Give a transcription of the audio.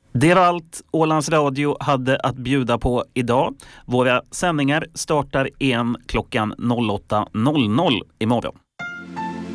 Det var allt Ålands Radio hade att bjuda på idag. Våra sändningar startar igen klockan 08.00 imorgon.